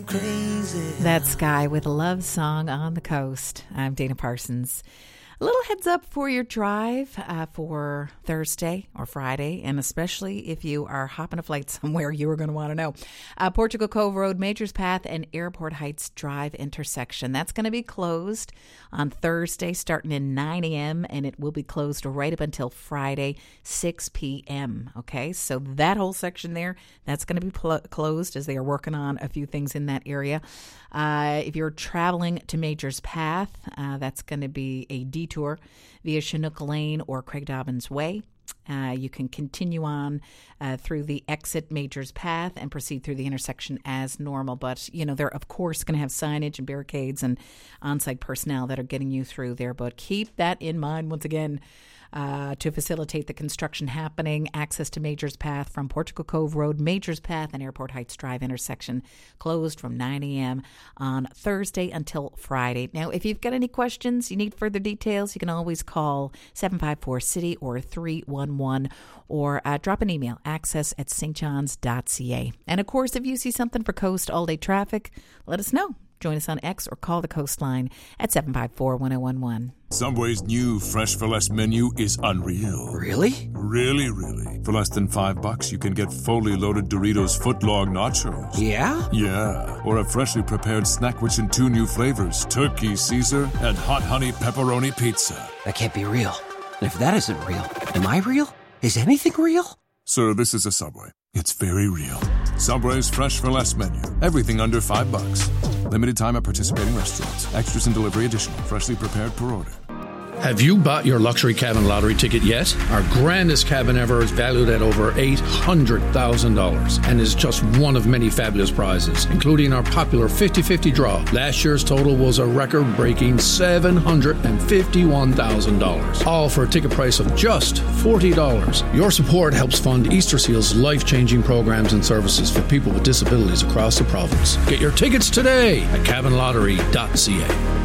crazy. That Sky with a love song on the coast. I'm Dana Parsons. A little heads up for your drive for Thursday or Friday, and especially if you are hopping a flight somewhere, you are going to want to know. Portugal Cove Road, Majors Path, and Airport Heights Drive intersection. That's going to be closed on Thursday starting at 9 a.m., and it will be closed right up until Friday, 6 p.m. Okay, so that whole section there, that's going to be closed as they are working on a few things in that area. If you're traveling to Majors Path, that's going to be a detour via Chinook Lane or Craig Dobbins Way. You can continue on through the exit Majors Path and proceed through the intersection as normal. But, you know, they're, of course, going to have signage and barricades and on-site personnel that are getting you through there. But keep that in mind once again. To facilitate the construction happening, access to Majors Path from Portugal Cove Road, Majors Path, and Airport Heights Drive intersection closed from 9 a.m. on Thursday until Friday. Now, if you've got any questions, you need further details, you can always call 754-CITY or 311 or drop an email, access@stjohns.ca. And, of course, if you see something for Coast all-day traffic, let us know. Join us on X or call the Coastline at 754-1011. Subway's new Fresh for Less menu is unreal. Really? Really, really. For less than $5, you can get fully loaded Doritos footlong nachos. Yeah? Yeah. Or a freshly prepared snack rich in 2 new flavors, Turkey Caesar and Hot Honey Pepperoni Pizza. That can't be real. And if that isn't real, am I real? Is anything real? Sir, this is a Subway. It's very real. Subway's Fresh for Less menu. Everything under $5. Limited time at participating restaurants. Extras and delivery additional. Freshly prepared per order. Have you bought your luxury cabin lottery ticket yet? Our grandest cabin ever is valued at over $800,000 and is just one of many fabulous prizes, including our popular 50-50 draw. Last year's total was a record-breaking $751,000, all for a ticket price of just $40. Your support helps fund Easter Seal's life-changing programs and services for people with disabilities across the province. Get your tickets today at cabinlottery.ca.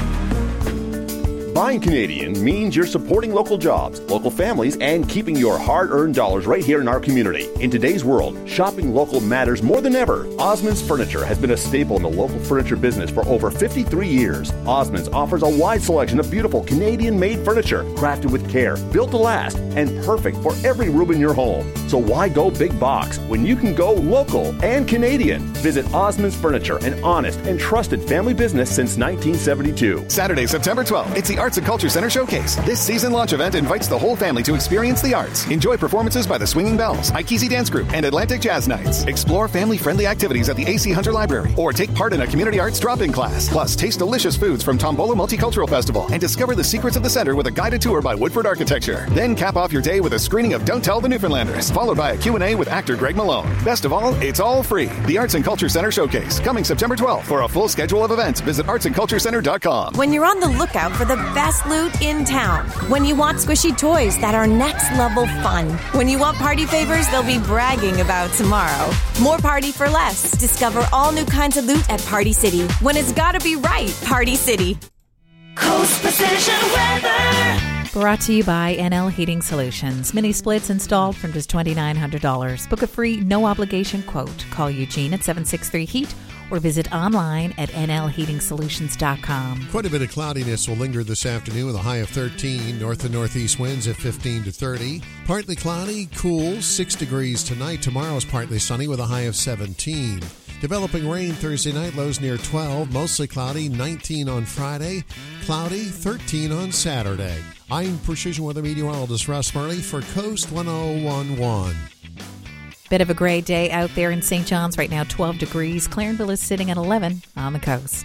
Buying Canadian means you're supporting local jobs, local families, and keeping your hard-earned dollars right here in our community. In today's world, shopping local matters more than ever. Osmond's Furniture has been a staple in the local furniture business for over 53 years. Osmond's offers a wide selection of beautiful Canadian-made furniture, crafted with care, built to last, and perfect for every room in your home. So why go big box when you can go local and Canadian? Visit Osmond's Furniture, an honest and trusted family business since 1972. Saturday, September 12th, it's the Arts and Culture Center Showcase. This season launch event invites the whole family to experience the arts. Enjoy performances by the Swinging Bells, Ikesi Dance Group, and Atlantic Jazz Nights. Explore family-friendly activities at the AC Hunter Library, or take part in a community arts drop-in class. Plus, taste delicious foods from Tombolo Multicultural Festival and discover the secrets of the center with a guided tour by Woodford Architecture. Then cap off your day with a screening of Don't Tell the Newfoundlanders, followed by a Q&A with actor Greg Malone. Best of all, it's all free. The Arts and Culture Center Showcase, coming September 12th. For a full schedule of events, visit artsandculturecenter.com. When you're on the lookout for the best loot in town, when you want squishy toys that are next level fun, when you want party favors they'll be bragging about tomorrow. More party for less. Discover all new kinds of loot at Party City. When it's gotta be right, Party City. Coast Precision Weather. Brought to you by NL Heating Solutions. Mini splits installed from just $2,900. Book a free, no obligation quote. Call Eugene at 763-HEAT or visit online at nlheatingsolutions.com. Quite a bit of cloudiness will linger this afternoon with a high of 13. North and northeast winds at 15 to 30. Partly cloudy, cool, 6 degrees tonight. Tomorrow is partly sunny with a high of 17. Developing rain Thursday night, lows near 12. Mostly cloudy, 19 on Friday. Cloudy, 13 on Saturday. I'm Precision Weather Meteorologist Russ Murley for Coast 1011. Bit of a gray day out there in St. John's right now, 12 degrees. Clarenville is sitting at 11 on the coast.